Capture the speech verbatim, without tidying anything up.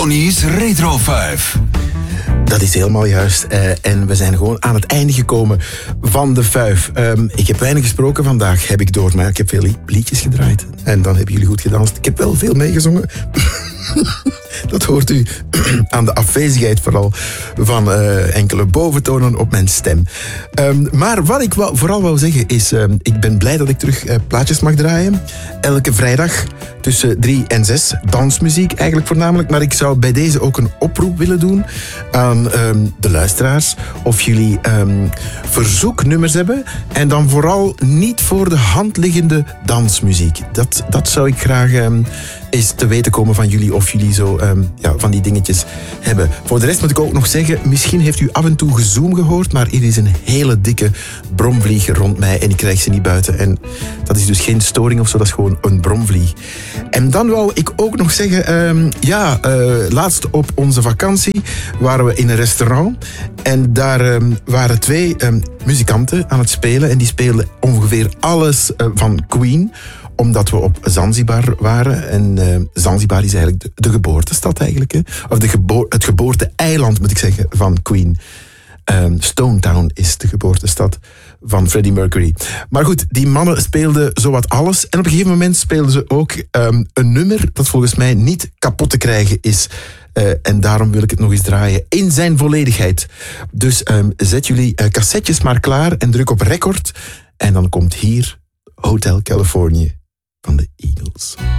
Tony's Retro vijf. Dat is helemaal juist. Uh, en we zijn gewoon aan het einde gekomen van de vijf. Um, ik heb weinig gesproken vandaag, heb ik door. Maar ik heb veel liedjes gedraaid. En dan hebben jullie goed gedanst. Ik heb wel veel meegezongen. Dat hoort u aan de afwezigheid vooral van uh, enkele boventonen op mijn stem. Um, maar wat ik wou, vooral wou zeggen is... Um, ik ben blij dat ik terug uh, plaatjes mag draaien. Elke vrijdag tussen drie en zes. Dansmuziek eigenlijk voornamelijk. Maar ik zou bij deze ook een oproep willen doen aan um, de luisteraars. Of jullie um, verzoeknummers hebben. En dan vooral niet voor de hand liggende dansmuziek. Dat, dat zou ik graag... Um, is te weten komen van jullie of jullie zo um, ja, van die dingetjes hebben. Voor de rest moet ik ook nog zeggen, misschien heeft u af en toe gezoom gehoord, maar er is een hele dikke bromvlieg rond mij en ik krijg ze niet buiten. En dat is dus geen storing of zo, dat is gewoon een bromvlieg. En dan wou ik ook nog zeggen, um, ja, uh, laatst op onze vakantie waren we in een restaurant en daar um, waren twee um, muzikanten aan het spelen en die speelden ongeveer alles uh, van Queen, omdat we op Zanzibar waren. En uh, Zanzibar is eigenlijk de, de geboortestad eigenlijk. Hè? Of de gebo- het geboorte-eiland, moet ik zeggen, van Queen. Um, Stone Town is de geboortestad van Freddie Mercury. Maar goed, die mannen speelden zowat alles. En op een gegeven moment speelden ze ook um, een nummer dat volgens mij niet kapot te krijgen is. Uh, en daarom wil ik het nog eens draaien in zijn volledigheid. Dus um, zet jullie uh, cassettes maar klaar en druk op record. En dan komt hier Hotel California van de Eagles.